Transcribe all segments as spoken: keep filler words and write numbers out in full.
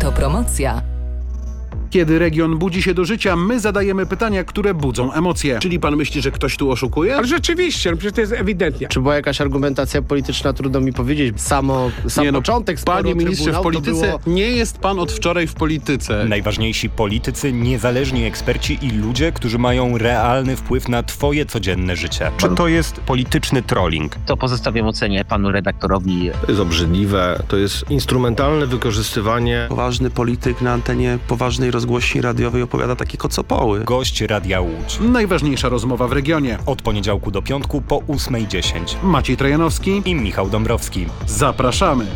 Autopromocja. Kiedy region budzi się do życia, my zadajemy pytania, które budzą emocje. Czyli pan myśli, że ktoś tu oszukuje? Ale rzeczywiście, no przecież to jest ewidentnie. Czy była jakaś argumentacja polityczna, trudno mi powiedzieć. Samo, sam nie no, początek sporu, panie ministrze, w polityce było... nie jest pan od wczoraj w polityce. Najważniejsi politycy, niezależni eksperci i ludzie, którzy mają realny wpływ na twoje codzienne życie. Czy to jest polityczny trolling? To pozostawiam ocenie panu redaktorowi. To jest obrzydliwe, to jest instrumentalne wykorzystywanie. Poważny polityk na antenie poważnej rozgłośni radiowej opowiada takie kocopoły. Gość Radia Łódź. Najważniejsza rozmowa w regionie. Od poniedziałku do piątku po ósmej dziesięć. Maciej Trojanowski i Michał Dąbrowski. Zapraszamy.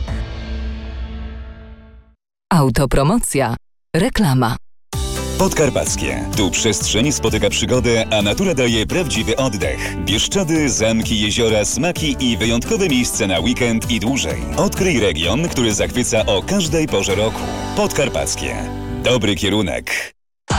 Autopromocja. Reklama. Podkarpackie. Tu przestrzeń spotyka przygodę, a natura daje prawdziwy oddech. Bieszczady, zamki, jeziora, smaki i wyjątkowe miejsce na weekend i dłużej. Odkryj region, który zachwyca o każdej porze roku. Podkarpackie. Dobry kierunek.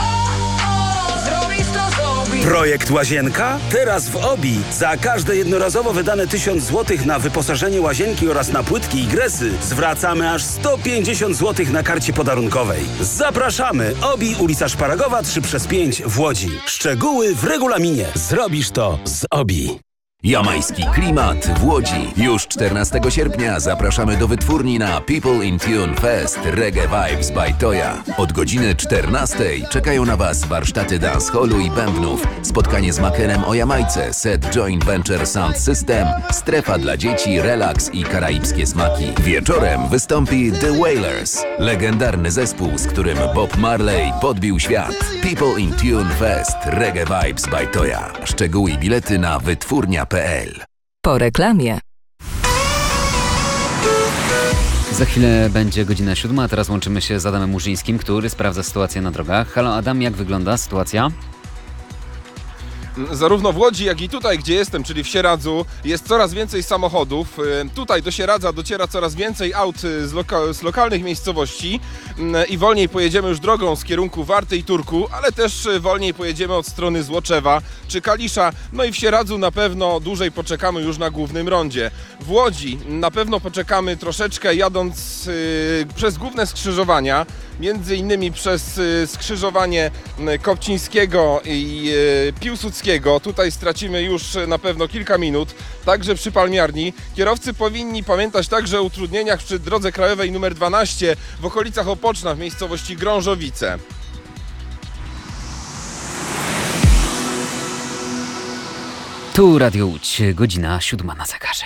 Projekt Łazienka? Teraz w Obi. Za każde jednorazowo wydane tysiąc złotych na wyposażenie łazienki oraz na płytki i gresy zwracamy aż sto pięćdziesiąt złotych na karcie podarunkowej. Zapraszamy! Obi, ulica Szparagowa trzy przez pięć w Łodzi. Szczegóły w regulaminie. Zrobisz to z Obi. Jamański klimat w Łodzi. Już czternastego sierpnia zapraszamy do wytwórni na People in Tune Fest Reggae Vibes by Toya. Od godziny czternastej czekają na Was warsztaty dancehallu i bębnów, spotkanie z makerem o Jamajce, set Joint Venture Sound System, strefa dla dzieci, relaks i karaibskie smaki. Wieczorem wystąpi The Wailers, legendarny zespół, z którym Bob Marley podbił świat. People in Tune Fest Reggae Vibes by Toya. Szczegóły i bilety na wytwórnia kropka p l. Po reklamie. Za chwilę będzie godzina siódma, a teraz łączymy się z Adamem Murzyńskim, który sprawdza sytuację na drogach. Halo Adam, jak wygląda sytuacja? Zarówno w Łodzi, jak i tutaj, gdzie jestem, czyli w Sieradzu, jest coraz więcej samochodów. Tutaj do Sieradza dociera coraz więcej aut z, loka- z lokalnych miejscowości i wolniej pojedziemy już drogą z kierunku Warty i Turku, ale też wolniej pojedziemy od strony Złoczewa czy Kalisza. No i w Sieradzu na pewno dłużej poczekamy już na głównym rondzie. W Łodzi na pewno poczekamy troszeczkę, jadąc yy, przez główne skrzyżowania, między innymi przez y, skrzyżowanie y, Kopcińskiego i y, Piłsudskiego. Tutaj stracimy już y, na pewno kilka minut, także przy Palmiarni. Kierowcy powinni pamiętać także o utrudnieniach przy drodze krajowej nr dwanaście w okolicach Opoczna w miejscowości Grążowice. Tu Radio Łódź, godzina siódma na zegarze.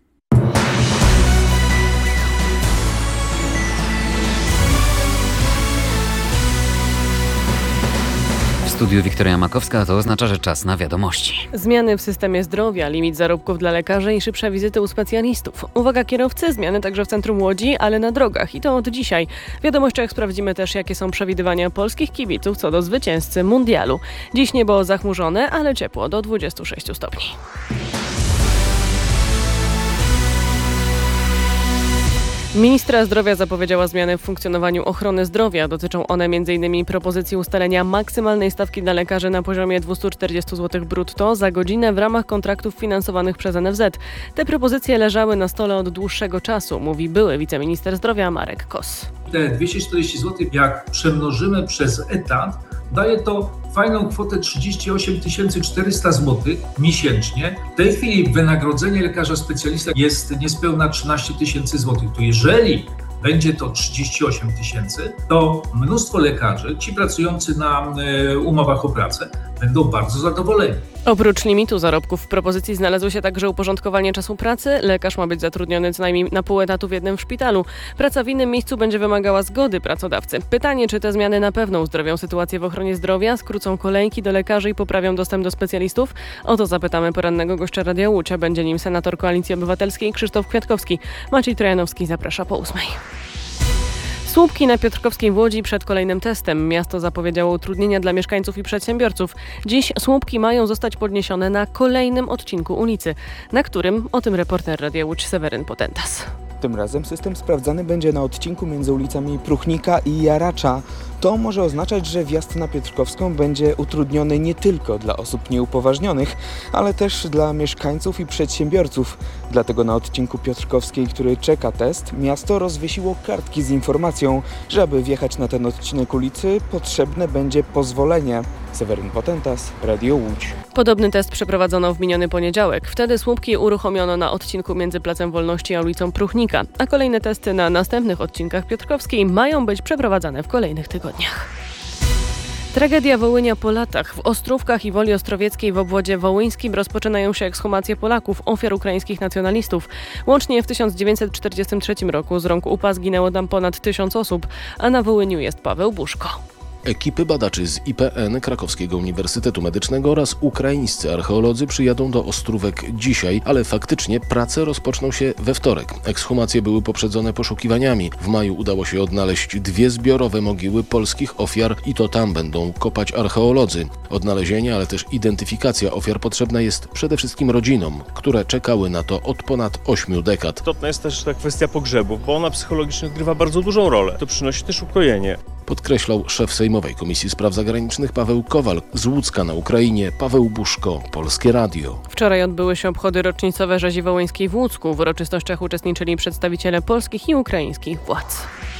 W studiu Wiktoria Makowska, to oznacza, że czas na wiadomości. Zmiany w systemie zdrowia, limit zarobków dla lekarzy i szybsze wizyty u specjalistów. Uwaga kierowcy, zmiany także w centrum Łodzi, ale na drogach i to od dzisiaj. W wiadomościach sprawdzimy też, jakie są przewidywania polskich kibiców co do zwycięzcy mundialu. Dziś niebo zachmurzone, ale ciepło do dwudziestu sześciu stopni. Ministra zdrowia zapowiedziała zmiany w funkcjonowaniu ochrony zdrowia. Dotyczą one m in propozycji ustalenia maksymalnej stawki dla lekarzy na poziomie dwieście czterdzieści złotych brutto za godzinę w ramach kontraktów finansowanych przez N F Z. Te propozycje leżały na stole od dłuższego czasu, mówi były wiceminister zdrowia Marek Kos. Te dwieście czterdzieści złotych, jak przemnożymy przez etat, daje to fajną kwotę trzydzieści osiem tysięcy czterysta złotych miesięcznie. W tej chwili wynagrodzenie lekarza specjalista jest niespełna trzynaście tysięcy złotych. To jeżeli będzie to trzydzieści osiem tysięcy, to mnóstwo lekarzy, ci pracujący na y, umowach o pracę, będą bardzo zadowoleni. Oprócz limitu zarobków w propozycji znalazło się także uporządkowanie czasu pracy. Lekarz ma być zatrudniony co najmniej na pół etatu w jednym szpitalu. Praca w innym miejscu będzie wymagała zgody pracodawcy. Pytanie, czy te zmiany na pewno uzdrowią sytuację w ochronie zdrowia, skrócą kolejki do lekarzy i poprawią dostęp do specjalistów? O to zapytamy porannego gościa Radia Łódź, a będzie nim senator Koalicji Obywatelskiej Krzysztof Kwiatkowski. Maciej Trojanowski zaprasza po ósmej. Słupki na Piotrkowskiej w Łodzi przed kolejnym testem. Miasto zapowiedziało utrudnienia dla mieszkańców i przedsiębiorców. Dziś słupki mają zostać podniesione na kolejnym odcinku ulicy, na którym o tym reporter Radia Łódź Seweryn Potentas. Tym razem system sprawdzany będzie na odcinku między ulicami Pruchnika i Jaracza. To może oznaczać, że wjazd na Piotrkowską będzie utrudniony nie tylko dla osób nieupoważnionych, ale też dla mieszkańców i przedsiębiorców. Dlatego na odcinku Piotrkowskiej, który czeka test, miasto rozwiesiło kartki z informacją, że aby wjechać na ten odcinek ulicy, potrzebne będzie pozwolenie. Seweryn Potentas, Radio Łódź. Podobny test przeprowadzono w miniony poniedziałek. Wtedy słupki uruchomiono na odcinku między Placem Wolności a ulicą Pruchnika, a kolejne testy na następnych odcinkach Piotrkowskiej mają być przeprowadzane w kolejnych tygodniach. Tragedia Wołynia po latach. W Ostrówkach i Woli Ostrowieckiej w obwodzie wołyńskim rozpoczynają się ekshumacje Polaków, ofiar ukraińskich nacjonalistów. Łącznie w tysiąc dziewięćset czterdziestym trzecim roku z rąk U P A zginęło tam ponad tysiąc osób, a na Wołyniu jest Paweł Buszko. Ekipy badaczy z I P N, Krakowskiego Uniwersytetu Medycznego oraz ukraińscy archeolodzy przyjadą do Ostrówek dzisiaj, ale faktycznie prace rozpoczną się we wtorek. Ekshumacje były poprzedzone poszukiwaniami. W maju udało się odnaleźć dwie zbiorowe mogiły polskich ofiar i to tam będą kopać archeolodzy. Odnalezienie, ale też identyfikacja ofiar potrzebna jest przede wszystkim rodzinom, które czekały na to od ponad ośmiu dekad. Istotna jest też ta kwestia pogrzebów, bo ona psychologicznie odgrywa bardzo dużą rolę. To przynosi też ukojenie. Podkreślał szef Sejmowej Komisji Spraw Zagranicznych Paweł Kowal. Z Łódzka na Ukrainie Paweł Buszko, Polskie Radio. Wczoraj odbyły się obchody rocznicowe rzezi wołyńskiej w Łódzku. W uroczystościach uczestniczyli przedstawiciele polskich i ukraińskich władz.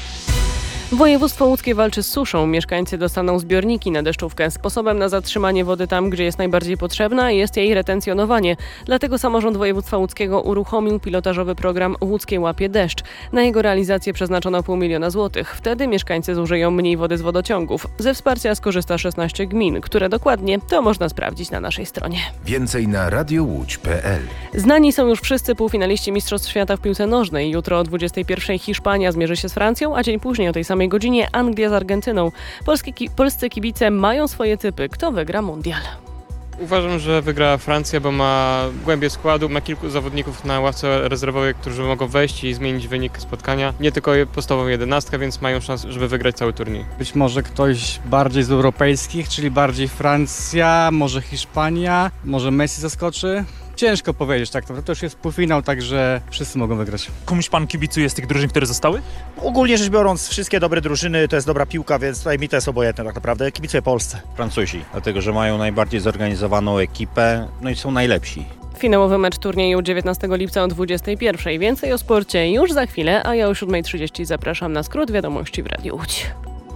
Województwo łódzkie walczy z suszą. Mieszkańcy dostaną zbiorniki na deszczówkę. Sposobem na zatrzymanie wody tam, gdzie jest najbardziej potrzebna, jest jej retencjonowanie. Dlatego samorząd województwa łódzkiego uruchomił pilotażowy program Łódzkie łapie deszcz. Na jego realizację przeznaczono pół miliona złotych. Wtedy mieszkańcy zużyją mniej wody z wodociągów. Ze wsparcia skorzysta szesnaście gmin, które dokładnie to można sprawdzić na naszej stronie. Więcej na radiowódź kropka pe el. Znani są już wszyscy półfinaliści Mistrzostw Świata w piłce nożnej. Jutro o dwudziestej pierwszej Hiszpania zmierzy się z Francją, a dzień później o tej samej godzinie Anglia z Argentyną. Polskie, polscy kibice mają swoje typy. Kto wygra mundial? Uważam, że wygra Francja, bo ma głębię składu, ma kilku zawodników na ławce rezerwowej, którzy mogą wejść i zmienić wynik spotkania. Nie tylko podstawową jedenastkę, więc mają szansę, żeby wygrać cały turniej. Być może ktoś bardziej z europejskich, czyli bardziej Francja, może Hiszpania, może Messi zaskoczy. Ciężko powiedzieć, tak naprawdę. To już jest półfinał, także wszyscy mogą wygrać. Komuś pan kibicuje z tych drużyn, które zostały? Ogólnie rzecz biorąc, wszystkie dobre drużyny, to jest dobra piłka, więc tutaj mi to jest obojętne tak naprawdę. Kibicuję Polsce. Francuzi, dlatego że mają najbardziej zorganizowaną ekipę, no i są najlepsi. Finałowy mecz turnieju dziewiętnastego lipca o dwudziestej pierwszej. Więcej o sporcie już za chwilę, a ja o siódmej trzydzieści zapraszam na skrót wiadomości w Radiu Łódź.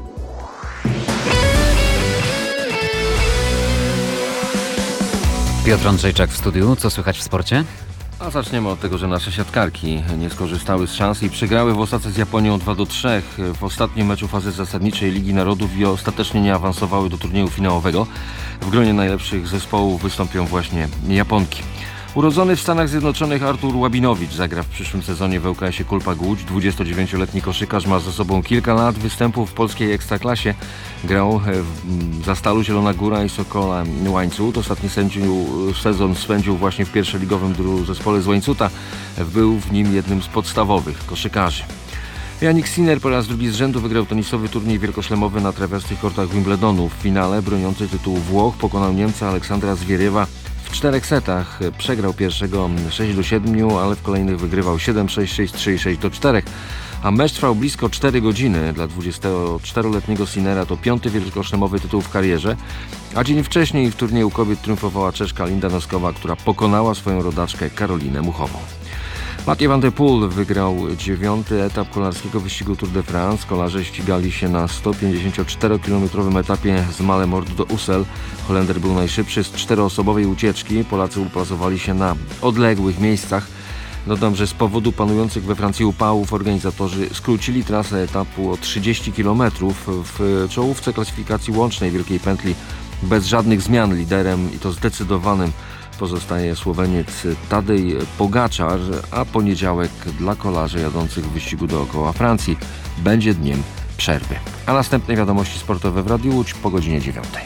Piotr Andrzejczak w studiu. Co słychać w sporcie? A zaczniemy od tego, że nasze siatkarki nie skorzystały z szans i przegrały w Osace z Japonią dwa do trzech. W ostatnim meczu fazy zasadniczej Ligi Narodów i ostatecznie nie awansowały do turnieju finałowego. W gronie najlepszych zespołów wystąpią właśnie Japonki. Urodzony w Stanach Zjednoczonych Artur Łabinowicz zagra w przyszłym sezonie w L K S-ie Kulpa Głódź. dwudziestodziewięcioletni koszykarz ma za sobą kilka lat występów w polskiej ekstraklasie. Grał za Stalu Zielona Góra i Sokola Łańcut. Ostatni sędziu, sezon spędził właśnie w pierwszoligowym zespole z Łańcuta. Był w nim jednym z podstawowych koszykarzy. Jannik Sinner po raz drugi z rzędu wygrał tenisowy turniej wielkoszlemowy na trawiastych kortach Wimbledonu. W finale broniący tytułu Włoch pokonał Niemca Aleksandra Zwieriewa w czterech setach. Przegrał pierwszego sześć do siedmiu, ale w kolejnych wygrywał siedem sześć, sześć trzy i sześć do czterech. A mecz trwał blisko cztery godziny. Dla dwudziestoczteroletniego Sinnera to piąty wielkoszlemowy tytuł w karierze. A dzień wcześniej w turnieju kobiet triumfowała Czeszka Linda Noskowa, która pokonała swoją rodaczkę Karolinę Muchową. Mathieu van der Poel wygrał dziewiąty etap kolarskiego wyścigu Tour de France. Kolarze ścigali się na sto pięćdziesięcioczterokilometrowym etapie z Malemort do Ussel. Holender był najszybszy z czteroosobowej ucieczki. Polacy uplasowali się na odległych miejscach. Dodam, że z powodu panujących we Francji upałów organizatorzy skrócili trasę etapu o trzydzieści kilometrów. W czołówce klasyfikacji łącznej Wielkiej Pętli bez żadnych zmian liderem i to zdecydowanym pozostaje Słoweniec Tadej Pogaczar, a poniedziałek dla kolarzy jadących w wyścigu dookoła Francji będzie dniem przerwy. A następne wiadomości sportowe w Radiu Łódź po godzinie dziewiątej.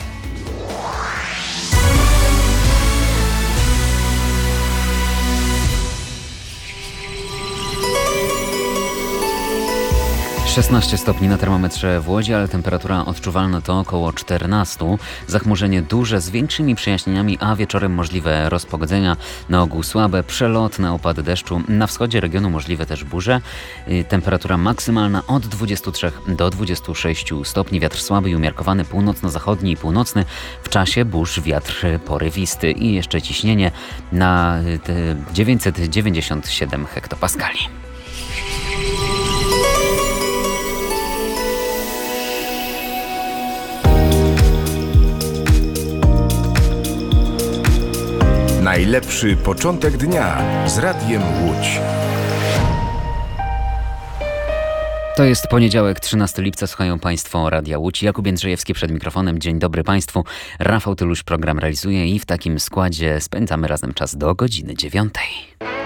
szesnaście stopni na termometrze w Łodzi, ale temperatura odczuwalna to około czternaście. Zachmurzenie duże z większymi przejaśnieniami, a wieczorem możliwe rozpogodzenia. Na ogół słabe, przelotne opady deszczu. Na wschodzie regionu możliwe też burze. Temperatura maksymalna od dwudziestu trzech do dwudziestu sześciu stopni. Wiatr słaby i umiarkowany, północno-zachodni i północny. W czasie burz wiatr porywisty i jeszcze ciśnienie na dziewięćset dziewięćdziesiąt siedem hektopaskali. Najlepszy początek dnia z Radiem Łódź. To jest poniedziałek, trzynastego lipca. Słuchają Państwo Radia Łódź. Jakub Jędrzejewski przed mikrofonem. Dzień dobry Państwu. Rafał Tyluś program realizuje i w takim składzie spędzamy razem czas do godziny dziewiątej.